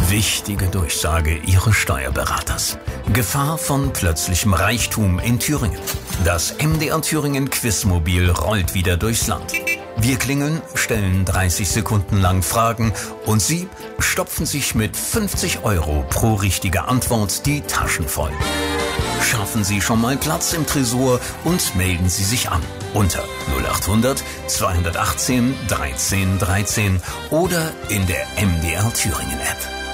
Wichtige Durchsage Ihres Steuerberaters. Gefahr von plötzlichem Reichtum in Thüringen. Das MDR Thüringen Quizmobil rollt wieder durchs Land. Wir klingeln, stellen 30 Sekunden lang Fragen und Sie stopfen sich mit 50 € pro richtige Antwort die Taschen voll. Schaffen Sie schon mal Platz im Tresor und melden Sie sich an unter 0800 218 13 13 oder in der MDR Thüringen App.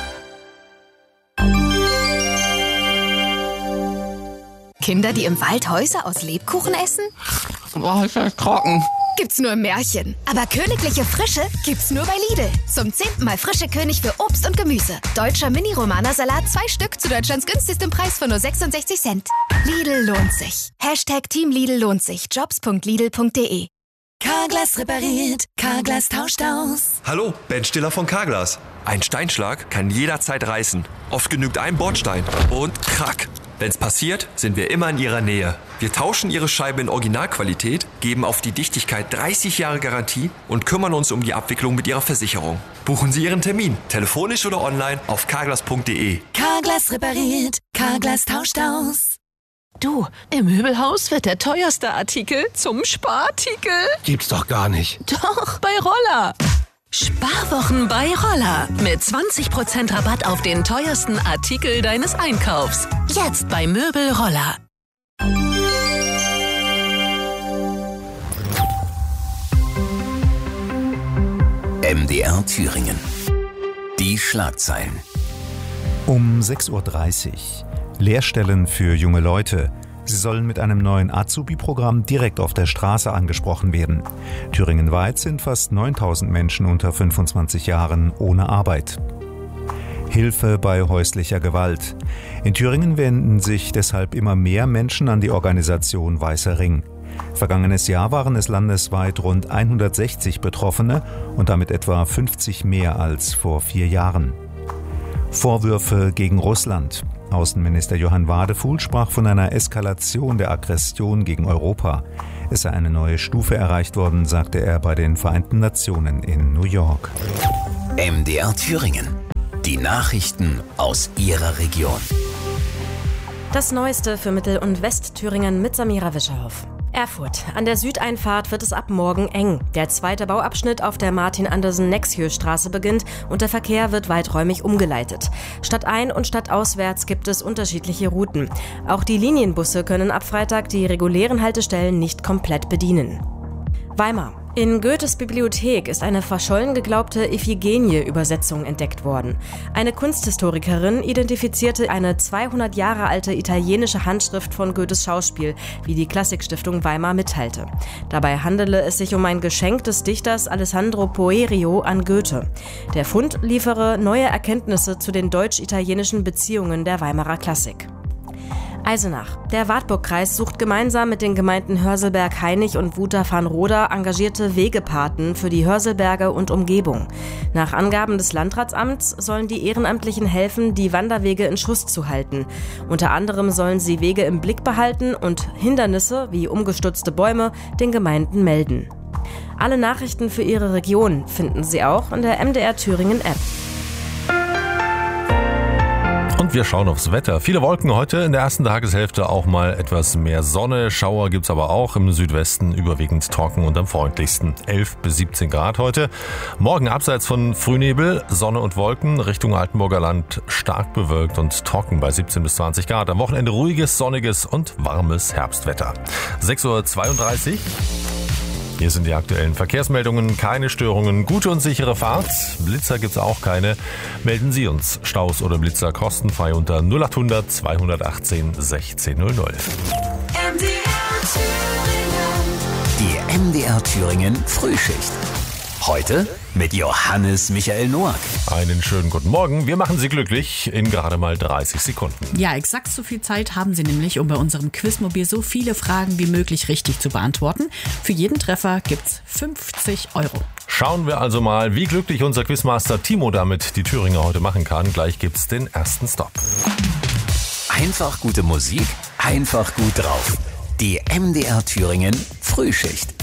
Kinder, die im Wald Häuser aus Lebkuchen essen? Boah, ist das trocken. Gibt's nur im Märchen. Aber königliche Frische gibt's nur bei Lidl. Zum 10. Mal frische König für Obst und Gemüse. Deutscher Mini-Romana-Salat 2 Stück zu Deutschlands günstigstem Preis von nur 66 Cent. Lidl lohnt sich. #Team Lidl lohnt sich. Jobs.lidl.de. Carglass repariert, Carglass tauscht aus. Hallo, Ben Stiller von Carglass. Ein Steinschlag kann jederzeit reißen. Oft genügt ein Bordstein und krack. Wenn's passiert, sind wir immer in Ihrer Nähe. Wir tauschen Ihre Scheibe in Originalqualität, geben auf die Dichtigkeit 30 Jahre Garantie und kümmern uns um die Abwicklung mit Ihrer Versicherung. Buchen Sie Ihren Termin, telefonisch oder online auf carglass.de. Carglass repariert, Carglass tauscht aus. Du, im Möbelhaus wird der teuerste Artikel zum Sparartikel. Gibt's doch gar nicht. Doch, bei Roller. Sparwochen bei Roller. Mit 20% Rabatt auf den teuersten Artikel deines Einkaufs. Jetzt bei Möbel Roller. MDR Thüringen. Die Schlagzeilen. Um 6:30 Uhr. Lehrstellen für junge Leute. Sie sollen mit einem neuen Azubi-Programm direkt auf der Straße angesprochen werden. Thüringenweit sind fast 9.000 Menschen unter 25 Jahren ohne Arbeit. Hilfe bei häuslicher Gewalt. In Thüringen wenden sich deshalb immer mehr Menschen an die Organisation Weißer Ring. Vergangenes Jahr waren es landesweit rund 160 Betroffene und damit etwa 50 mehr als vor 4 Jahren. Vorwürfe gegen Russland. Außenminister Johann Wadefuhl sprach von einer Eskalation der Aggression gegen Europa. Es sei eine neue Stufe erreicht worden, sagte er bei den Vereinten Nationen in New York. MDR Thüringen. Die Nachrichten aus Ihrer Region. Das Neueste für Mittel- und Westthüringen mit Samira Wischerhoff. Erfurt. An der Südeinfahrt wird es ab morgen eng. Der zweite Bauabschnitt auf der Martin-Andersen-Nexjö-Straße beginnt und der Verkehr wird weiträumig umgeleitet. Stadtein- und stadtauswärts gibt es unterschiedliche Routen. Auch die Linienbusse können ab Freitag die regulären Haltestellen nicht komplett bedienen. Weimar. In Goethes Bibliothek ist eine verschollen geglaubte Iphigenie-Übersetzung entdeckt worden. Eine Kunsthistorikerin identifizierte eine 200 Jahre alte italienische Handschrift von Goethes Schauspiel, wie die Klassikstiftung Weimar mitteilte. Dabei handele es sich um ein Geschenk des Dichters Alessandro Poerio an Goethe. Der Fund liefere neue Erkenntnisse zu den deutsch-italienischen Beziehungen der Weimarer Klassik. Eisenach. Der Wartburgkreis sucht gemeinsam mit den Gemeinden Hörselberg-Hainich und Wutach-Farnroda engagierte Wegepaten für die Hörselberge und Umgebung. Nach Angaben des Landratsamts sollen die Ehrenamtlichen helfen, die Wanderwege in Schuss zu halten. Unter anderem sollen sie Wege im Blick behalten und Hindernisse wie umgestürzte Bäume den Gemeinden melden. Alle Nachrichten für Ihre Region finden Sie auch in der MDR Thüringen App. Und wir schauen aufs Wetter. Viele Wolken heute, in der ersten Tageshälfte auch mal etwas mehr Sonne. Schauer gibt's aber auch im Südwesten, überwiegend trocken und am freundlichsten. 11 bis 17 Grad heute. Morgen abseits von Frühnebel, Sonne und Wolken, Richtung Altenburger Land stark bewölkt und trocken bei 17 bis 20 Grad. Am Wochenende ruhiges, sonniges und warmes Herbstwetter. 6:32 Uhr. Hier sind die aktuellen Verkehrsmeldungen. Keine Störungen, gute und sichere Fahrt. Blitzer gibt's auch keine. Melden Sie uns Staus oder Blitzer kostenfrei unter 0800 218 1600. Die MDR Thüringen Frühschicht. Heute mit Johannes Michael Noack. Einen schönen guten Morgen. Wir machen Sie glücklich in gerade mal 30 Sekunden. Ja, exakt so viel Zeit haben Sie nämlich, um bei unserem Quizmobil so viele Fragen wie möglich richtig zu beantworten. Für jeden Treffer gibt's 50 €. Schauen wir also mal, wie glücklich unser Quizmaster Timo damit die Thüringer heute machen kann. Gleich gibt's den ersten Stop. Einfach gute Musik, einfach gut drauf. Die MDR Thüringen Frühschicht.